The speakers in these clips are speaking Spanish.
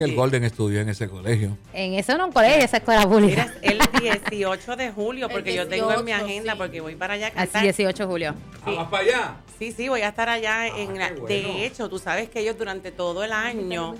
El Golden estudió en ese colegio. En eso no un colegio, esa escuela pública. Mira, el 18 de julio, porque yo tengo en mi agenda, porque voy para allá a cantar. Así, 18 de julio. Sí. ¿Vas para allá? Sí, voy a estar allá. Bueno. De hecho, tú sabes que ellos durante todo el año,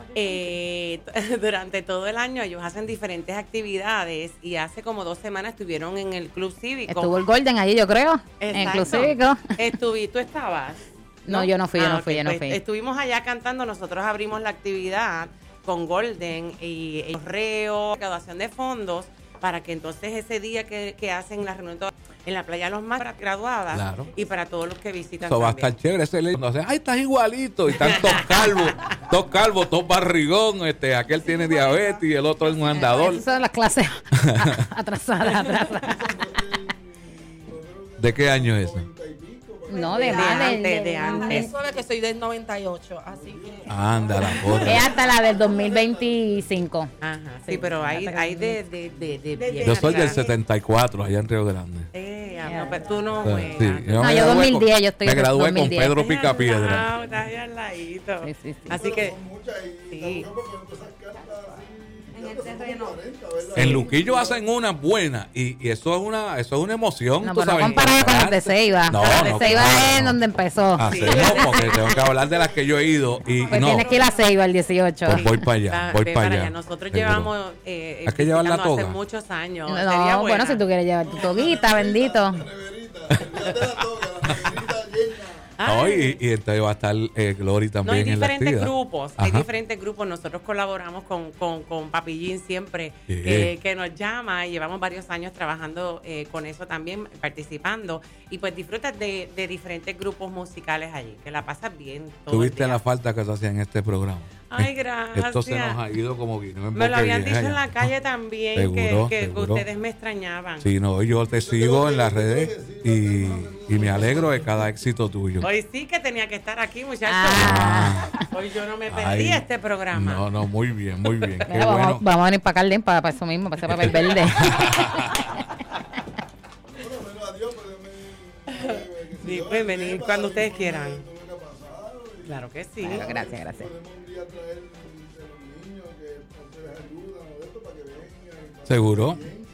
ellos hacen diferentes actividades y hace como 2 semanas estuvieron en el Club Cívico. Estuvo el Golden allí, yo creo, en el Club Cívico. ¿Tú estabas? No, yo no fui. Estuvimos allá cantando, nosotros abrimos la actividad con Golden y el correo, recaudación de fondos, para que entonces ese día que hacen la reunión en la playa Los Más, para graduadas, claro, y para todos los que visitan. Eso va a estar chévere. Cuando hacen, ay, estás igualito, y están todos calvos, todos barrigón, aquel tiene diabetes y el otro es un andador. Esas son las clases atrasadas. ¿De qué año es eso? No, de antes. Eso es que soy del 98, así que... Anda, la cosa. Es hasta la del 2025. Ajá, sí, pero hay de Yo soy del 74, allá en Río Grande. No, pero tú no juegas. Sí, yo 2010, yo estoy me gradué 2010. con Pedro Picapiedra. No, estás ahí al ladito. Sí. Así que... Sí. En el terreno. En Luquillo hacen una buena y eso es una emoción. No, tú pero no sabes, comparado con las de Ceiba. No, las de Ceiba claro, es donde empezó. Porque tengo que hablar de las que yo he ido. Y pues no, tienes que ir a Ceiba el 18. Pues voy para allá, voy para allá. Nosotros seguro. llevamos hay que llevar la toga. hace muchos años. No, bueno, si tú quieres llevar tu toguita, bendito. No, y entonces va a estar Glory también hay en la diferentes actividad. grupos, Ajá. hay diferentes grupos. Nosotros colaboramos con Papillín siempre, que nos llama, y llevamos varios años trabajando con eso también, participando, y pues disfrutas de diferentes grupos musicales allí, que la pasas bien todo Tuviste el día. la falta que se hacía en este programa. Ay, gracias. Esto se nos ha ido como vino. Me lo habían dicho en la calle también, Seguro, que seguro. ustedes me extrañaban. Sí, no, yo te sigo en las redes y me alegro de cada éxito tuyo. Hoy sí que tenía que estar aquí, muchachos. Hoy yo no me perdí este programa. No, muy bien, muy bien. Qué Mira, bueno. vamos a venir para Carden para eso mismo, para ese papel verde. Sí, pueden venir cuando ustedes quieran. Claro que sí. Bueno, gracias. Seguro.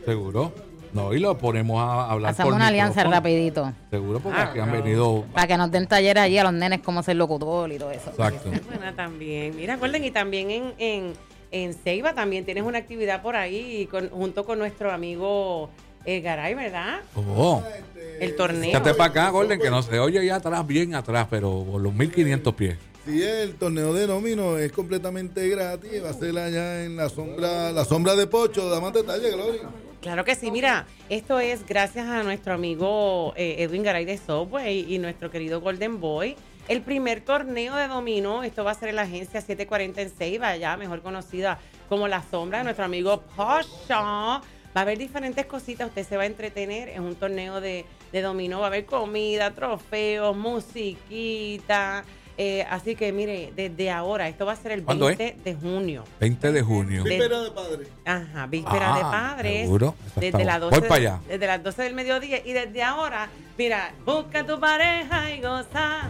No, y lo ponemos a hablar. Hacemos por una alianza micrófono. Rapidito. Seguro, porque aquí han venido. Para que nos den talleres allí a los nenes cómo ser locutor y todo eso. Exacto. Es buena también. Mira, acuerden, y también en Ceiba también tienes una actividad por ahí junto con nuestro amigo Garay, ¿verdad? Oh. El torneo. Fíjate para acá, Golden, que no se oye allá atrás, bien atrás, pero por los 1500 pies. Sí, el torneo de Domino es completamente gratis. Va a ser allá en la sombra de Pocho. Da más detalles, Gloria. Claro que sí, mira, esto es gracias a nuestro amigo Edwin Garay de Subway y nuestro querido Golden Boy. El primer torneo de dominó, esto va a ser en la agencia 740 en Ceiba, ya mejor conocida como La Sombra de nuestro amigo Pocho. Va a haber diferentes cositas, usted se va a entretener, es un torneo de dominó, va a haber comida, trofeos, musiquita. Así que mire, desde ahora, esto va a ser el 20 de junio. 20 de junio. Víspera de padre. Ajá, víspera de padres. Seguro. Desde las 12, Voy para allá. desde las 12 del mediodía. Y desde ahora, mira, busca tu pareja y goza.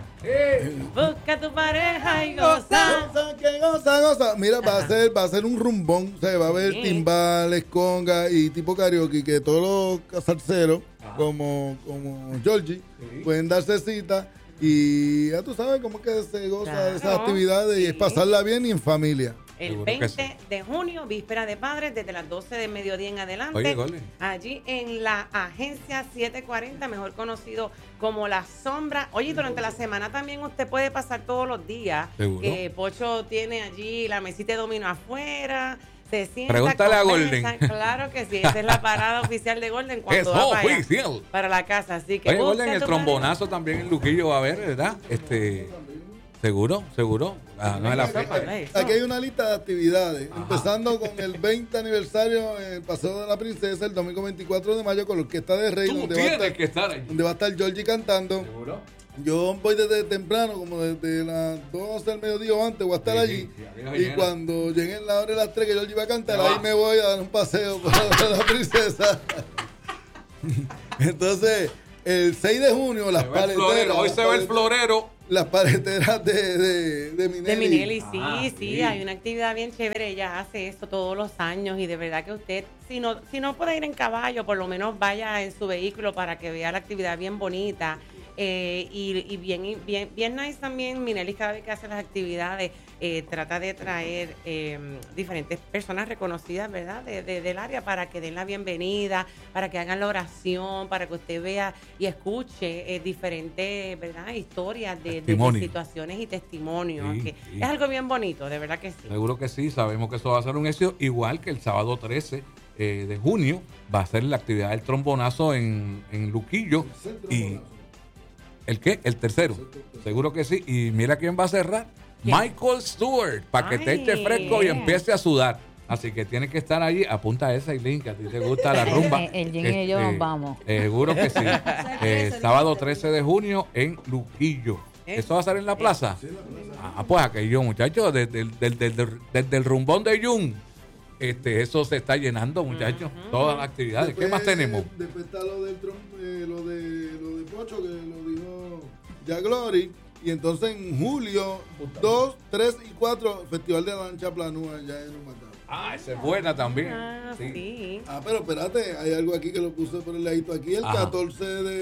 Busca tu pareja y goza. Goza. Mira, va a ser un rumbón. O sea, va a haber timbales, congas y tipo karaoke, que todos los salseros, como Georgie, pueden darse cita. Y ya tú sabes cómo que se goza de esas actividades y es pasarla bien y en familia. El 20 de junio, víspera de padres, desde las 12 del mediodía en adelante. Oye, Golden. Allí en la agencia 740, mejor conocido como La Sombra. Oye, durante la semana también usted puede pasar todos los días. Seguro. Pocho tiene allí la mesita de dominó afuera. Se sienta, Pregúntale a conversa. Golden. Claro que sí, esa es la parada oficial de Golden cuando Es va para allá, oficial. para la casa. Así que Oye, busca Golden, el tu trombonazo también en Luquillo va a haber, ¿verdad? Seguro. No es la fecha. Aquí hay una lista de actividades, empezando con el 20 aniversario en el Paseo de la Princesa, el domingo 24 de mayo con la Orquesta de Rey, Tú donde tienes que estar ahí. va a estar Georgie cantando. ¿Seguro? Yo voy desde temprano, como desde las 12 del mediodía o antes, voy a estar allí. Y cuando lleguen la hora de las 3 que Georgie va a cantar, ahí me voy a dar un paseo por la Princesa. Entonces, el 6 de junio, las paleteras. Hoy se va el florero las paleteras de Minelli. De Minelli, sí, hay una actividad bien chévere. Ella hace esto todos los años y de verdad que usted, si no puede ir en caballo, por lo menos vaya en su vehículo para que vea la actividad bien bonita. Y bien nice también. Minelli cada vez que hace las actividades trata de traer diferentes personas reconocidas, ¿verdad? Del área para que den la bienvenida, para que hagan la oración, para que usted vea y escuche diferentes, ¿verdad? Historias de situaciones y testimonios. Sí. Es algo bien bonito, de verdad que sí. Seguro que sí, sabemos que eso va a ser un éxito, igual que el sábado 13 de junio va a ser la actividad del trombonazo en Luquillo. Y ¿el qué? El tercero. Seguro que sí. Y mira quién va a cerrar. ¿Quién? Michael Stewart, para que te eche fresco y empiece a sudar. Así que tienes que estar allí. Apunta esa, Eileen, que a ti te gusta la rumba. El Jim y yo nos vamos. Seguro que sí. Sábado 13 de junio en Luquillo. ¿Eso va a ser en la plaza? Sí, en la plaza. Pues aquello, muchachos, desde el rumbón de Jun. Eso se está llenando, muchachos. Todas las actividades. Después, ¿qué más tenemos? Después está lo de Pocho, que lo dijo ya Glory. Y entonces en julio, 2, 3 y 4, Festival de Lancha Planúa allá en Humacao. Esa es buena también. Sí. Pero espérate, hay algo aquí que lo puse por el ladito. Aquí el 14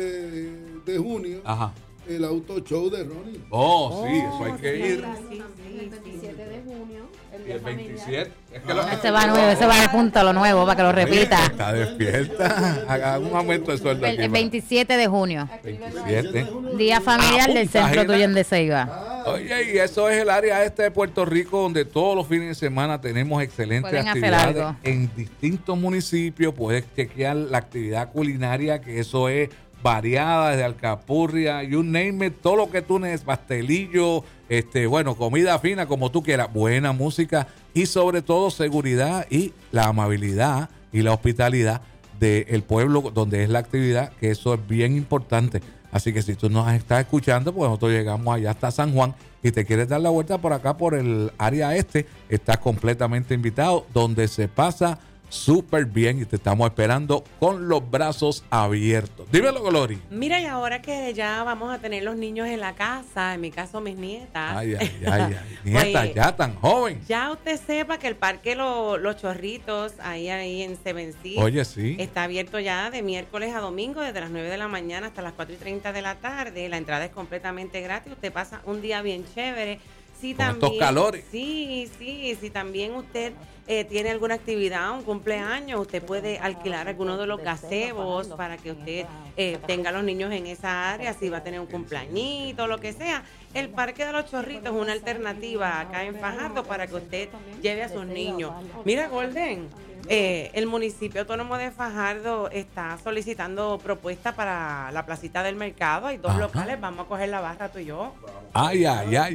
de junio. El auto show de Ronnie. Sí, eso hay que ir. El 27 de junio. El 27. Ese va nuevo, ese va de punto a lo nuevo para que lo repita. Está despierta. Haga un aumento de sueldo. El 27 de junio. 27. Día familiar del Centro Tuyén de Ceiba. Oye, y eso es el área de Puerto Rico donde todos los fines de semana tenemos excelentes actividades en distintos municipios. Puedes chequear la actividad culinaria, que eso es variada, desde alcapurria, you name it, todo lo que tú necesites, pastelillo, comida fina, como tú quieras, buena música y sobre todo seguridad y la amabilidad y la hospitalidad del pueblo donde es la actividad, que eso es bien importante. Así que si tú nos estás escuchando, pues nosotros llegamos allá hasta San Juan y te quieres dar la vuelta por acá, por el área estás completamente invitado, donde se pasa súper bien y te estamos esperando con los brazos abiertos. Dímelo, Glory. Mira, y ahora que ya vamos a tener los niños en la casa, en mi caso mis nietas. Ay. Nietas, ya tan joven. Ya usted sepa que el parque Los Chorritos, ahí en Sevencí, sí, está abierto ya de miércoles a domingo, desde las 9 de la mañana hasta las 4:30 de la tarde. La entrada es completamente gratis. Usted pasa un día bien chévere. Sí, con también, estos calores. Sí, también usted tiene alguna actividad, un cumpleaños, usted puede alquilar alguno de los gazebos para que usted tenga a los niños en esa área, si va a tener un cumpleañito, lo que sea. El Parque de los Chorritos es una alternativa acá en Fajardo para que usted lleve a sus niños. Mira, Golden, el municipio autónomo de Fajardo está solicitando propuestas para la placita del mercado. Hay 2 locales, vamos a coger la barra tú y yo. Ay,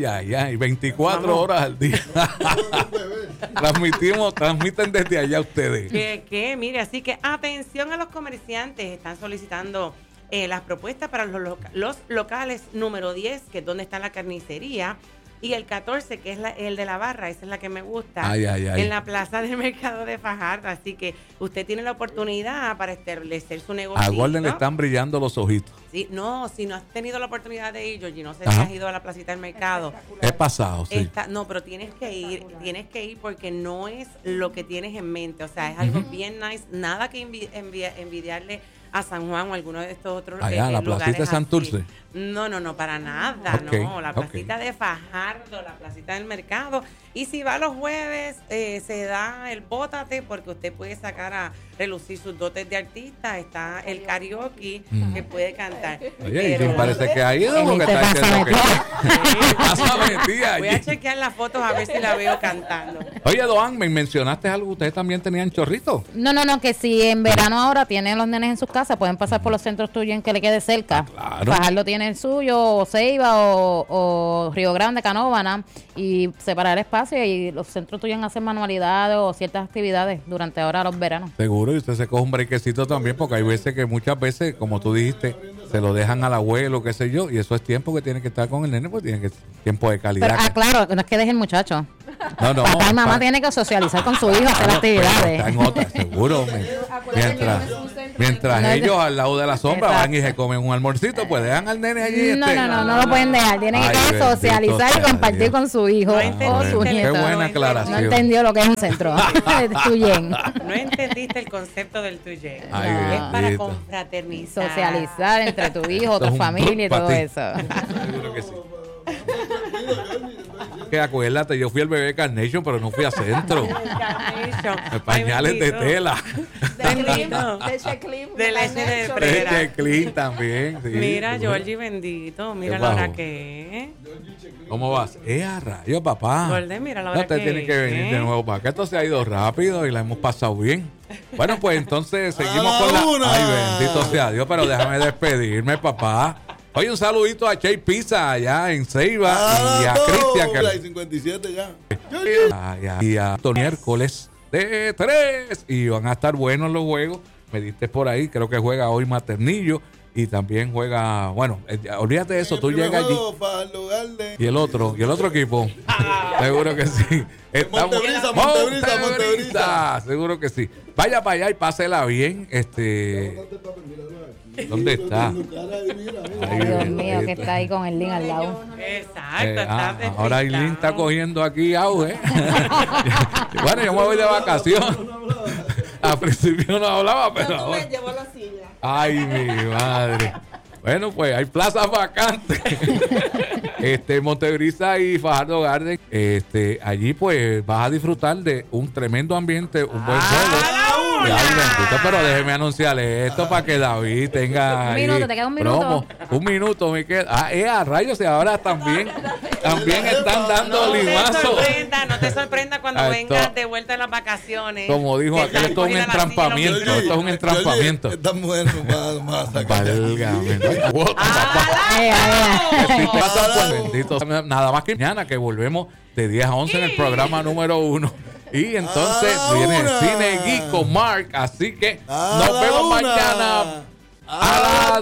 24 horas al día. Transmiten desde allá ustedes. ¿Qué? Mire, así que atención a los comerciantes, están solicitando las propuestas para los locales número 10, que es donde está la carnicería, y el 14, que es el de la barra, esa es la que me gusta, en la plaza del mercado de Fajardo. Así que usted tiene la oportunidad para establecer su negocio. A Golden le están brillando los ojitos. Sí, no, si no has tenido la oportunidad de ir, Georgie, no sé si has ido a la placita del mercado. He pasado, sí. No, pero tienes que ir porque no es lo que tienes en mente. O sea, es algo bien nice, nada que envidiarle a San Juan o alguno de estos otros la placita de Santurce. No, para nada, no, la placita de Fajardo, la placita del mercado. Y si va los jueves, se da el bótate, porque usted puede sacar a relucir sus dotes de artista. Está el karaoke, que puede cantar. Oye, pero parece que ha ido, porque está diciendo que voy a chequear las fotos a ver si la veo cantando. Oye, Doan, me mencionaste algo, ustedes también tenían chorritos. No, que si en verano ahora tienen los nenes en sus casas, pueden pasar por los centros tuyos en que le quede cerca. Claro. Fajardo tiene el suyo, o Ceiba, o Río Grande, Canóvana, y separar espacio, y los centros tuyos hacen manualidades o ciertas actividades durante ahora los veranos. Seguro, y usted se coge un brequecito también, porque hay veces que muchas veces, como tú dijiste, se lo dejan al abuelo, qué sé yo, y eso es tiempo que tiene que estar con el nene, pues tiene que tiempo de calidad. Pero, claro, no es que deje el muchacho. Papá y mamá tienen que socializar con su hijo, hacer actividades. Está en otra, seguro. Mientras ellos al lado de la sombra van y se comen un almuercito, pues dejan al nene allí. No lo pueden dejar. Tienen que socializar y compartir con su hijo o su nieto. Qué buena aclaración. No entendió lo que es un centro de Tuyen. No entendiste el concepto del Tuyen. Es para confraternizar. Socializar entre tu hijo, tu familia y todo eso. Seguro que sí. Que acuérdate, yo fui al bebé Carnation, pero no fui a centro. Pañales de tela. De leche de prera. Leche clean también. Sí. Mira, Georgie, bendito. Mira la hora que ¿Cómo vas? A rayo, papá. Golden, mira la hora que tiene que venir de nuevo para acá. Esto se ha ido rápido y la hemos pasado bien. Bueno, pues entonces seguimos con la... Ay, bendito sea Dios, pero déjame despedirme, papá. Oye, un saludito a Che Pizza allá en Ceiba y a Cristian. Hay 57 ya. Y a miércoles de 3. Y van a estar buenos los juegos. Me diste por ahí. Creo que juega hoy Maternillo. Y también juega, bueno, olvídate de eso, tú llegas allí. Y el otro equipo. Seguro que sí. Montebrisa. Seguro que sí. Vaya para allá y pásela bien. ¿Dónde está? Ay, Dios mío, que está ahí con el link al lado. Exacto. Ahora el link está cogiendo aquí auge. Bueno, yo me voy de vacación. Al principio no hablaba, pero ahora... me llevó la silla. Ay, mi madre. Bueno, pues hay plazas vacantes. Montebrisa y Fajardo Garden. Allí pues vas a disfrutar de un tremendo ambiente, un buen juego. Ay, bendito, pero déjeme anunciarle esto para que David tenga un minuto, te queda un minuto. promo. Un minuto me queda. A rayos, y ahora también están dando limazos. No te sorprenda cuando vengas de vuelta de las vacaciones. Como dijo aquel, esto es un entrampamiento. Esto es un entrampamiento. Esta mujer más a sacar. Bendito. Nada más que mañana que volvemos de 10 a 11 en el programa número 1. Y entonces viene Cine Geek con Mark. Así que nos vemos mañana a las